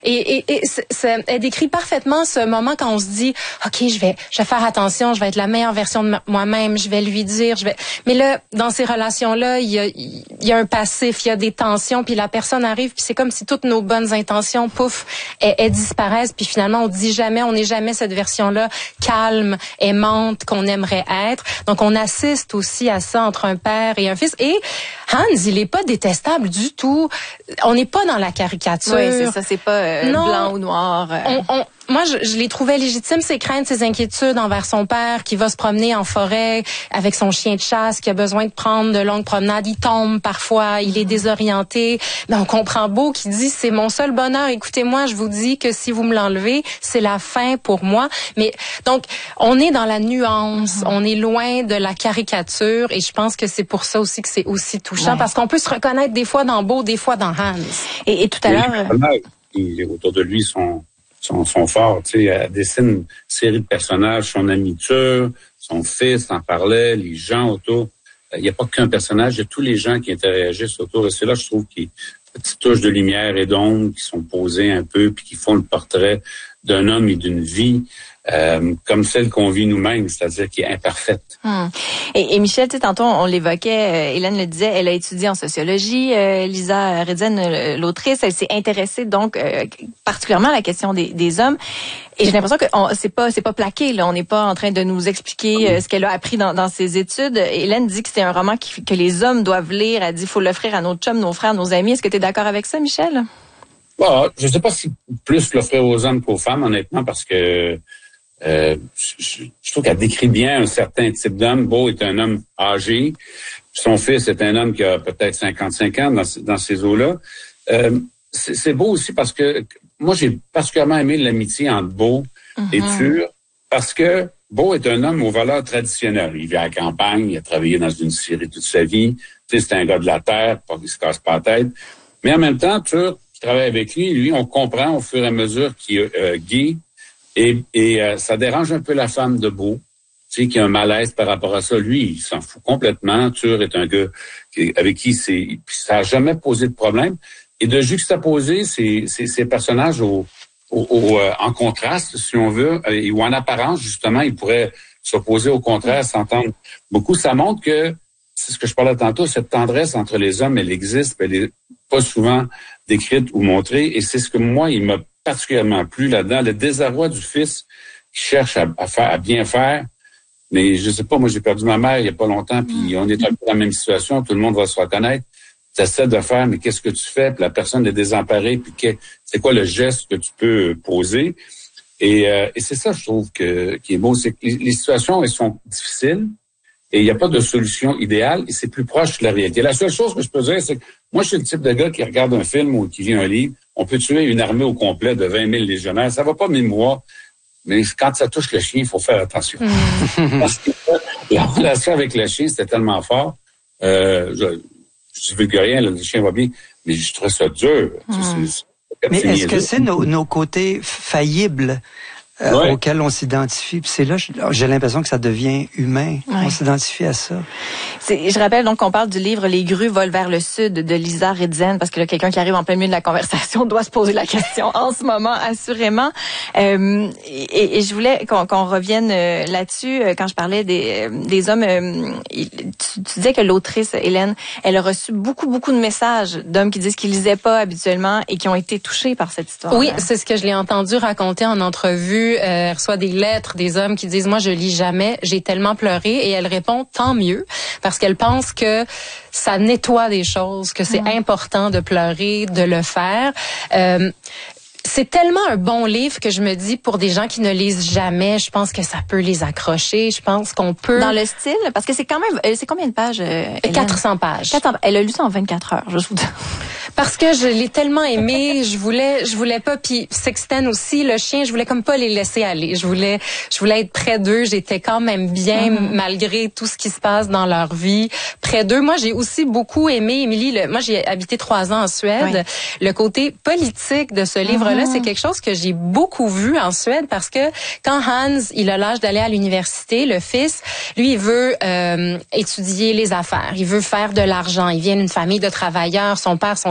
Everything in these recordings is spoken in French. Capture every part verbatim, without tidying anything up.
Et, et, et c'est, c'est, elle décrit parfaitement ce moment quand on se dit, ok, je vais, je vais faire attention, je vais être la meilleure version de moi-même, je vais lui dire, je vais. Mais là, dans ces relations-là, il y a, il y a un passif, il y a des tensions, puis la personne arrive, puis c'est comme si toutes nos bonnes intentions, pouf, elles, elles disparaissent, puis finalement on dit jamais, on n'est jamais cette version-là calme, aimante qu'on aimerait être. Donc on assiste aussi à ça entre un père et un fils. Et Hans, il est pas détestable du tout. On n'est pas dans la caricature. Oui, c'est ça, c'est pas euh, non, blanc ou noir. Euh. On, on, moi, je, je les trouvais légitimes, ses craintes, ses inquiétudes envers son père qui va se promener en forêt avec son chien de chasse, qui a besoin de prendre de longues promenades. Il tombe parfois, il est désorienté. Mais on comprend Beau qui dit, c'est mon seul bonheur. Écoutez-moi, je vous dis que si vous me l'enlevez, c'est la fin pour moi. Mais donc, on est dans la nuance, mm-hmm. on est loin de la caricature et je pense que c'est pour ça aussi que c'est aussi touchant, ouais. parce qu'on peut se reconnaître des fois dans Beau, des fois dans Hans. Et, et tout à l'heure... Qui, autour de lui, sont... Son, son fort, tu sais, elle dessine une série de personnages, son ami Tur, son fils en parlait, les gens autour. Il n'y a pas qu'un personnage, il y a tous les gens qui interagissent autour. Et c'est là, je trouve, qu'il y a une petite touche de lumière et d'ombre qui sont posées un peu, puis qui font le portrait d'un homme et d'une vie euh, comme celle qu'on vit nous-mêmes, c'est-à-dire qui est imparfaite. Hum. Et, et Michel, tu sais, tantôt, on l'évoquait, euh, Hélène le disait, elle a étudié en sociologie, euh, Lisa Redzen, l'autrice, elle s'est intéressée donc euh, particulièrement à la question des, des hommes. Et j'ai l'impression que on, c'est pas c'est pas plaqué, là. On n'est pas en train de nous expliquer euh, ce qu'elle a appris dans, dans ses études. Hélène dit que c'est un roman qui, que les hommes doivent lire. Elle dit qu'il faut l'offrir à nos chums, nos frères, nos amis. Est-ce que tu es d'accord avec ça, Michel? Bon, je sais pas si plus l'offrir aux hommes qu'aux femmes, honnêtement, parce que Euh, je, je trouve qu'elle décrit bien un certain type d'homme. Beau est un homme âgé. Son fils est un homme qui a peut-être cinquante-cinq ans dans, dans ces eaux-là. Euh, c'est, c'est beau aussi parce que moi, j'ai particulièrement aimé l'amitié entre Beau mm-hmm. et Tur parce que Beau est un homme aux valeurs traditionnelles. Il vit à la campagne, il a travaillé dans une scierie toute sa vie. Tu sais, c'est un gars de la terre, pas qu'il se casse pas la tête. Mais en même temps, Tur, qui travaille avec lui, lui, on comprend au fur et à mesure qu'il est euh, gay. Et, et euh, ça dérange un peu la femme de Beau, tu sais, qui a un malaise par rapport à ça. Lui, il s'en fout complètement. Tur est un gars qui, avec qui c'est, ça n'a jamais posé de problème. Et de juxtaposer ces, ces, ces personnages au, au, au, euh, en contraste, si on veut, euh, ou en apparence, justement, ils pourraient s'opposer au contraire, s'entendre beaucoup. Ça montre que, c'est ce que je parlais tantôt, cette tendresse entre les hommes, elle existe, elle est pas souvent décrite ou montrée. Et c'est ce que moi, il m'a particulièrement plu là-dedans, le désarroi du fils qui cherche à, à faire, à bien faire. Mais je sais pas, moi j'ai perdu ma mère il y a pas longtemps, puis on est un peu dans la même situation, tout le monde va se reconnaître. Tu essaies de faire, mais qu'est-ce que tu fais? Puis la personne est désemparée, puis que, c'est quoi le geste que tu peux poser? Et, euh, et c'est ça, je trouve, que qui est beau, c'est que les, les situations, elles sont difficiles, et il n'y a pas de solution idéale, et c'est plus proche de la réalité. La seule chose que je peux dire, c'est que moi, je suis le type de gars qui regarde un film ou qui lit un livre. On peut tuer une armée au complet de vingt mille légionnaires. Ça va pas mille mois, mais quand ça touche le chien, il faut faire attention. Mmh. Parce que la relation avec le chien, c'était tellement fort. Euh, je, je dis que rien, le chien va bien, mais je trouve ça dur. Mmh. C'est, c'est, mais est-ce que c'est nos, nos côtés faillibles euh, ouais. auxquels on s'identifie? Puis c'est là, j'ai l'impression que ça devient humain. Ouais. On s'identifie à ça. C'est, je rappelle donc qu'on parle du livre Les grues volent vers le sud de Lisa Redzen, parce que là, quelqu'un qui arrive en plein milieu de la conversation doit se poser la question en ce moment, assurément. Euh, et, et je voulais qu'on, qu'on revienne euh, là-dessus euh, quand je parlais des, euh, des hommes. Euh, tu, tu disais que l'autrice, Hélène, elle a reçu beaucoup, beaucoup de messages d'hommes qui disent qu'ils lisaient pas habituellement et qui ont été touchés par cette histoire. Oui, c'est ce que je l'ai entendu raconter en entrevue. Euh, elle reçoit des lettres des hommes qui disent « Moi, je lis jamais, j'ai tellement pleuré ». Et elle répond « Tant mieux ». Parce qu'elle pense que ça nettoie des choses, que c'est mmh. important de pleurer, de le faire. Euh, c'est tellement un bon livre que je me dis, pour des gens qui ne lisent jamais, je pense que ça peut les accrocher. Je pense qu'on peut... Dans le style? Parce que c'est quand même... C'est combien de pages, Hélène? quatre cents pages. quatre cents, elle a lu ça en vingt-quatre heures, je vous dis. Parce que je l'ai tellement aimé, je voulais, je voulais pas, puis Sexten aussi, le chien, je voulais comme pas les laisser aller. Je voulais, je voulais être près d'eux. J'étais quand même bien, mm-hmm. malgré tout ce qui se passe dans leur vie, près d'eux. Moi, j'ai aussi beaucoup aimé, Émilie, le, moi j'ai habité trois ans en Suède. Oui. Le côté politique de ce livre-là, mm-hmm. c'est quelque chose que j'ai beaucoup vu en Suède, parce que quand Hans, il a l'âge d'aller à l'université, le fils, lui, il veut euh, étudier les affaires, il veut faire de l'argent. Il vient d'une famille de travailleurs, son père, son grand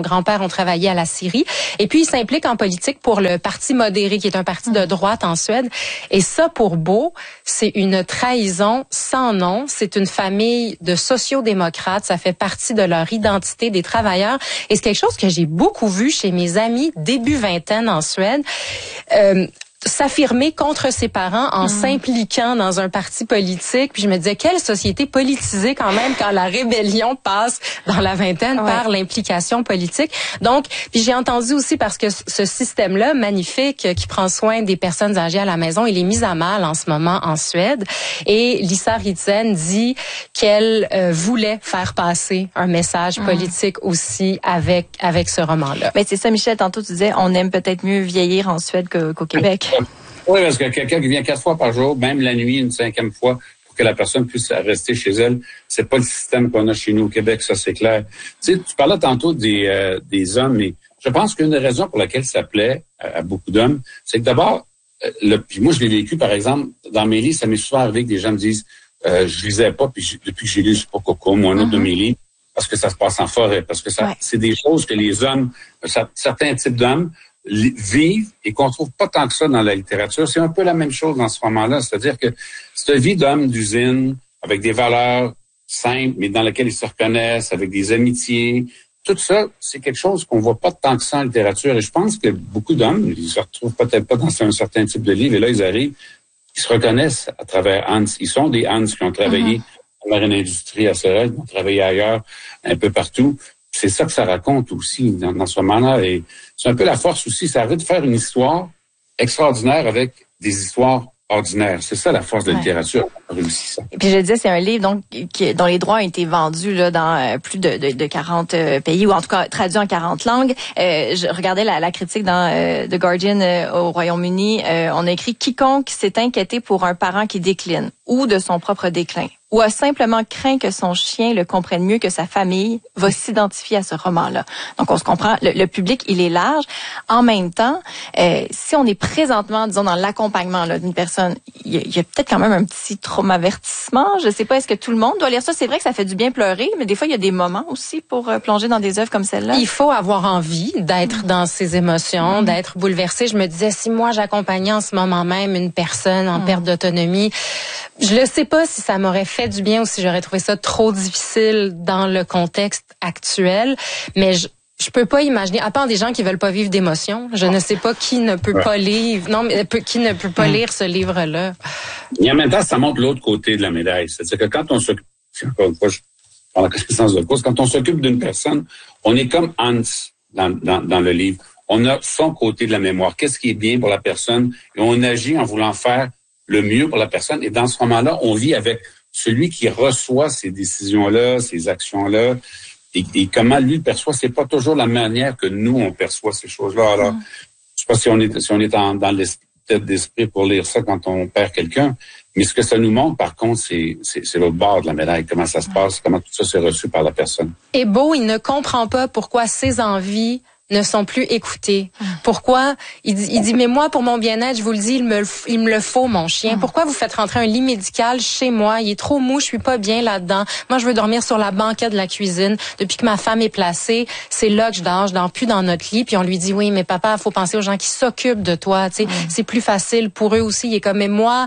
grands-pères ont travaillé à la Syrie. Et puis, il s'implique en politique pour le Parti modéré, qui est un parti de droite en Suède. Et ça, pour Bo, c'est une trahison sans nom. C'est une famille de sociodémocrates. Ça fait partie de leur identité des travailleurs. Et c'est quelque chose que j'ai beaucoup vu chez mes amis début vingtaine en Suède. Euh, s'affirmer contre ses parents en mmh. s'impliquant dans un parti politique. Puis je me disais, quelle société politisée quand même quand la rébellion passe dans la vingtaine ouais. par l'implication politique. Donc, puis j'ai entendu aussi parce que ce système-là, magnifique, qui prend soin des personnes âgées à la maison, il est mis à mal en ce moment en Suède. Et Lisa Ridsen dit qu'elle euh, voulait faire passer un message mmh. politique aussi avec avec ce roman-là. Mais c'est ça, Michel, tantôt tu disais, on aime peut-être mieux vieillir en Suède que, qu'au Québec. Oui, parce que quelqu'un qui vient quatre fois par jour, même la nuit, une cinquième fois, pour que la personne puisse rester chez elle, c'est pas le système qu'on a chez nous au Québec, ça c'est clair. Tu sais, tu parlais tantôt des euh, des hommes, mais je pense qu'une des raisons pour laquelle ça plaît à, à beaucoup d'hommes, c'est que d'abord, euh, le, puis moi je l'ai vécu par exemple dans mes livres, ça m'est souvent arrivé que des gens me disent, euh, je lisais pas, puis depuis que j'ai lu, je sais pas Coco, moi un autre mm-hmm. de mes livres, parce que ça se passe en forêt, parce que ça, ouais. c'est des choses que les hommes, ça, certains types d'hommes vivent et qu'on trouve pas tant que ça dans la littérature. C'est un peu la même chose dans ce roman-là. C'est-à-dire que cette vie d'homme d'usine, avec des valeurs simples, mais dans lesquelles ils se reconnaissent, avec des amitiés, tout ça, c'est quelque chose qu'on voit pas tant que ça en littérature. Et je pense que beaucoup d'hommes, ils se retrouvent peut-être pas dans un certain type de livre. Et là, ils arrivent, ils se reconnaissent à travers Hans. Ils sont des Hans qui ont travaillé mm-hmm. dans l'industrie à Sorel, qui ont travaillé ailleurs, un peu partout. C'est ça que ça raconte aussi dans, dans ce roman-là. Et c'est un peu la force aussi. Ça arrive de faire une histoire extraordinaire avec des histoires ordinaires. C'est ça la force de la ouais. littérature. Réussi ça. Et puis je disais, c'est un livre donc qui, dont les droits ont été vendus là dans euh, plus de, de, de quarante euh, pays, ou en tout cas traduits en quarante langues. Euh, je regardais la, la critique dans euh, The Guardian euh, au Royaume-Uni. Euh, on a écrit « Quiconque s'est inquiété pour un parent qui décline ou de son propre déclin ou a simplement craint que son chien le comprenne mieux que sa famille, va s'identifier à ce roman-là. » Donc, on se comprend, le, le public, il est large. En même temps, euh, si on est présentement, disons, dans l'accompagnement là, d'une personne, il y a, y a peut-être quand même un petit traumavertissement. Je sais pas, est-ce que tout le monde doit lire ça? C'est vrai que ça fait du bien pleurer, mais des fois, il y a des moments aussi pour euh, plonger dans des œuvres comme celle-là. Il faut avoir envie d'être mmh. dans ses émotions, mmh. d'être bouleversé. Je me disais, si moi, j'accompagnais en ce moment même une personne en mmh. perte d'autonomie, je le sais pas si ça m'aurait fait du bien ou si j'aurais trouvé ça trop difficile dans le contexte actuel, mais je je peux pas imaginer, à part des gens qui veulent pas vivre d'émotions, je ne sais pas qui ne peut ouais. pas lire, non, mais qui ne peut pas lire ce livre-là. Et en même temps, ça montre l'autre côté de la médaille. C'est-à-dire que quand on s'occupe, encore une fois, je prends la connaissance de cause, quand on s'occupe d'une personne, on est comme Hans dans, dans, dans le livre. On a son côté de la mémoire. Qu'est-ce qui est bien pour la personne? Et on agit en voulant faire le mieux pour la personne. Et dans ce moment-là, on vit avec celui qui reçoit ces décisions-là, ces actions-là, et, et comment lui le perçoit. C'est pas toujours la manière que nous, on perçoit ces choses-là. Alors, mmh. je sais pas si on est, si on est en, dans l'état d'esprit pour lire ça quand on perd quelqu'un, mais ce que ça nous montre, par contre, c'est, c'est, c'est l'autre bord de la médaille, comment ça se passe, comment tout ça s'est reçu par la personne. Et Bo, il ne comprend pas pourquoi ses envies ne sont plus écoutés. Mmh. Pourquoi? Il dit, il dit, mais moi, pour mon bien-être, je vous le dis, il me, il me le faut, mon chien. Mmh. Pourquoi vous faites rentrer un lit médical chez moi? Il est trop mou, je suis pas bien là-dedans. Moi, je veux dormir sur la banquette de la cuisine. Depuis que ma femme est placée, c'est là que je dors. Je dors plus dans notre lit. Puis on lui dit, oui, mais papa, faut penser aux gens qui s'occupent de toi. Tu sais, mmh. c'est plus facile pour eux aussi. Il est comme, mais moi,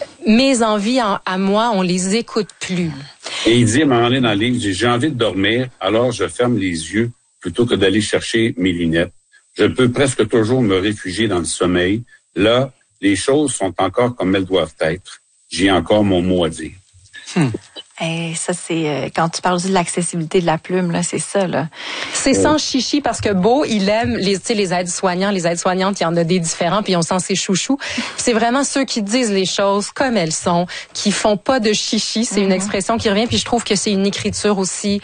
mes envies en, à moi, on les écoute plus. Et il dit, à un moment donné dans le livre, j'ai envie de dormir, alors je ferme les yeux plutôt que d'aller chercher mes lunettes. Je peux presque toujours me réfugier dans le sommeil. Là, les choses sont encore comme elles doivent être. J'ai encore mon mot à dire. Hmm. Et ça, c'est euh, quand tu parles aussi de l'accessibilité de la plume, là, c'est ça, là. C'est euh... sans chichi parce que Bo, il aime les, tu sais, les aides-soignants, les aides-soignantes, il y en a des différents, puis ils ont sans ses chouchous. C'est vraiment ceux qui disent les choses comme elles sont, qui font pas de chichi. C'est mm-hmm. une expression qui revient, puis je trouve que c'est une écriture aussi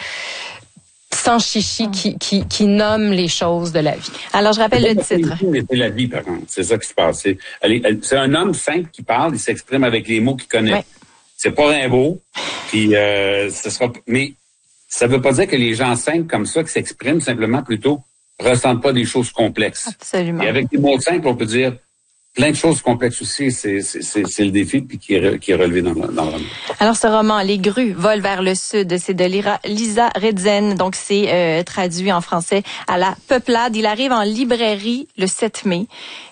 sans chichi, qui, qui, qui nomme les choses de la vie. Alors, je rappelle le titre. C'est la vie, par contre. C'est ça qui se passe. C'est, elle est, elle, c'est un homme simple qui parle, il s'exprime avec les mots qu'il connaît. Ouais. C'est pas Rimbaud, puis euh, ce sera. Mais ça veut pas dire que les gens simples comme ça, qui s'expriment simplement plutôt, ressentent pas des choses complexes. Absolument. Et avec des mots simples, on peut dire, plein de choses complexes aussi. C'est, c'est, c'est, c'est le défi puis qui est, qui est relevé dans, dans le roman. Alors, ce roman, Les grues volent vers le sud, c'est de Lira, Lisa Redzen. Donc, c'est euh, traduit en français à la Peuplade. Il arrive en librairie le sept mai.